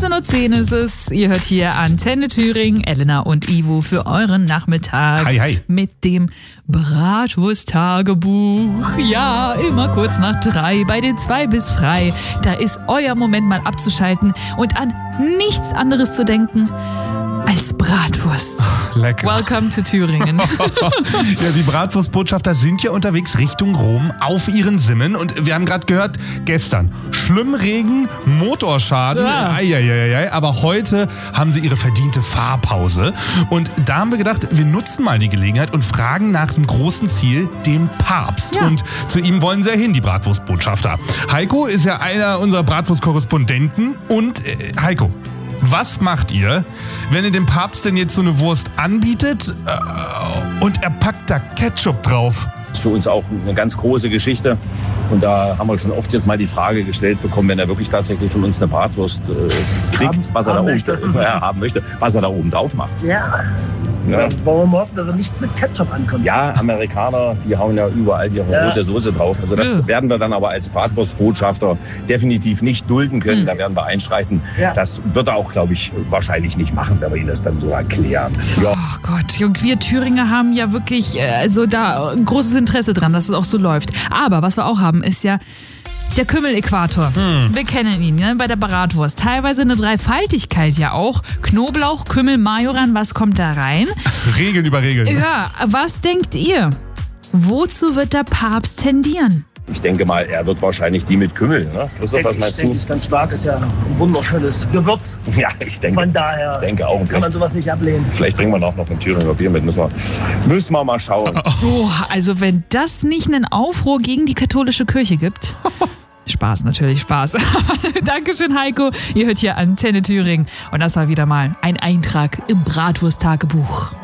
19.10 Uhr ist es. Ihr hört hier Antenne Thüringen, Elena und Ivo für euren Nachmittag. Hi, hi. Mit dem Bratwurst-Tagebuch. Ja, immer kurz nach 3 bei den 2 bis frei. Da ist euer Moment mal abzuschalten und an nichts anderes zu denken als Bratwurst. Lecker. Welcome to Thüringen. Ja, die Bratwurstbotschafter sind ja unterwegs Richtung Rom auf ihren Simmen. Und wir haben gerade gehört, gestern Schlimmregen, Motorschaden. Ja. Eieieiei. Aber heute haben sie ihre verdiente Fahrpause. Und da haben wir gedacht, wir nutzen mal die Gelegenheit und fragen nach dem großen Ziel, dem Papst. Ja. Und zu ihm wollen sie ja hin, die Bratwurstbotschafter. Heiko ist ja einer unserer Bratwurstkorrespondenten. Und Heiko, was macht ihr, wenn ihr dem Papst denn jetzt so eine Wurst anbietet und er packt da Ketchup drauf? Das ist für uns auch eine ganz große Geschichte. Und da haben wir schon oft jetzt mal die Frage gestellt bekommen, wenn er wirklich tatsächlich von uns eine Bratwurst kriegt, was er haben möchte, was er da oben drauf macht. Ja. Ja. Wollen wir hoffen, dass er nicht mit Ketchup ankommt. Ja, Amerikaner, die hauen ja überall ihre rote Soße drauf. Also das werden wir dann aber als Bratwurstbotschafter definitiv nicht dulden können. Da werden wir einschreiten. Ja. Das wird er auch, glaube ich, wahrscheinlich nicht machen, wenn wir ihn das dann so erklären. Ja. Oh Gott, und wir Thüringer haben ja wirklich da ein großes Interesse dran, dass es auch so läuft. Aber was wir auch haben, ist ja der Kümmel-Äquator. Wir kennen ihn, ne? Bei der Bratwurst. Teilweise eine Dreifaltigkeit ja auch. Knoblauch, Kümmel, Majoran, was kommt da rein? Regeln über Regeln. Ja, was denkt ihr? Wozu wird der Papst tendieren? Ich denke mal, er wird wahrscheinlich die mit Kümmel. Ne? Christoph, was meinst du? Denke ich ganz stark, ist ja ein wunderschönes Gewürz. Ja, ich denke. Von daher denke auch. kann man sowas nicht ablehnen. Vielleicht bringen wir noch ein Thüringer Bier mit. Müssen wir mal schauen. Oh, also wenn das nicht einen Aufruhr gegen die katholische Kirche gibt. Spaß, natürlich Spaß. Dankeschön, Heiko. Ihr hört hier Antenne Thüringen. Und das war wieder mal ein Eintrag im Bratwurst-Tagebuch.